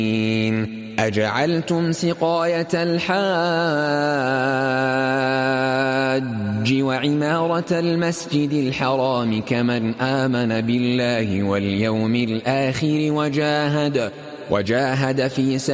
أجعلتم سقاية الحاج وعمارة المسجد الحرام كمن آمن بالله واليوم الآخر وجاهد في